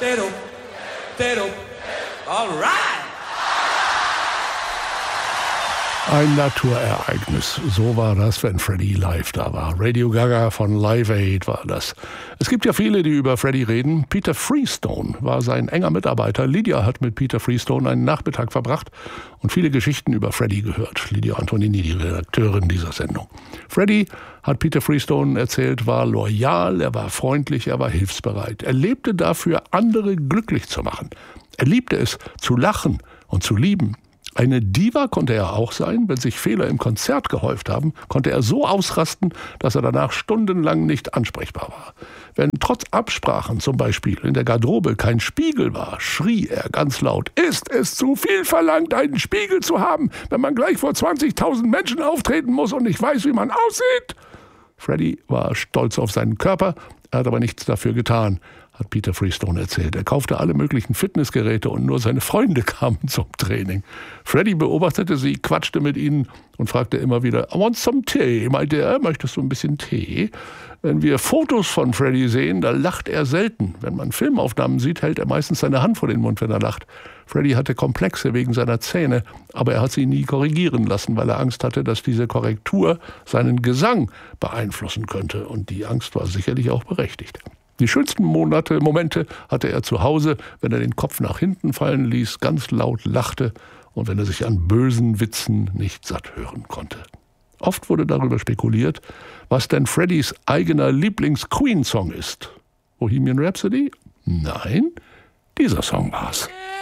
All right. Ein Naturereignis, so war das, wenn Freddie live da war. Radio Gaga von Live Aid war das. Es gibt ja viele, die über Freddie reden. Peter Freestone war sein enger Mitarbeiter. Lydia hat mit Peter Freestone einen Nachmittag verbracht und viele Geschichten über Freddie gehört. Lydia Antonini, die Redakteurin dieser Sendung. Freddie, hat Peter Freestone erzählt, war loyal, er war freundlich, er war hilfsbereit. Er lebte dafür, andere glücklich zu machen. Er liebte es, zu lachen und zu lieben. Eine Diva konnte er auch sein. Wenn sich Fehler im Konzert gehäuft haben, konnte er so ausrasten, dass er danach stundenlang nicht ansprechbar war. Wenn trotz Absprachen zum Beispiel in der Garderobe kein Spiegel war, schrie er ganz laut: Ist es zu viel verlangt, einen Spiegel zu haben, wenn man gleich vor 20.000 Menschen auftreten muss und nicht weiß, wie man aussieht? Freddie war stolz auf seinen Körper, er hat aber nichts dafür getan, hat Peter Freestone erzählt. Er kaufte alle möglichen Fitnessgeräte und nur seine Freunde kamen zum Training. Freddie beobachtete sie, quatschte mit ihnen und fragte immer wieder: I want some tea, meinte er, möchtest du ein bisschen Tee? Wenn wir Fotos von Freddie sehen, da lacht er selten. Wenn man Filmaufnahmen sieht, hält er meistens seine Hand vor den Mund, wenn er lacht. Freddie hatte Komplexe wegen seiner Zähne, aber er hat sie nie korrigieren lassen, weil er Angst hatte, dass diese Korrektur seinen Gesang beeinflussen könnte. Und die Angst war sicherlich auch berechtigt. Die schönsten Momente hatte er zu Hause, wenn er den Kopf nach hinten fallen ließ, ganz laut lachte und wenn er sich an bösen Witzen nicht satt hören konnte. Oft wurde darüber spekuliert, was denn Freddies eigener Lieblings-Queen-Song ist. Bohemian Rhapsody? Nein, dieser Song war's.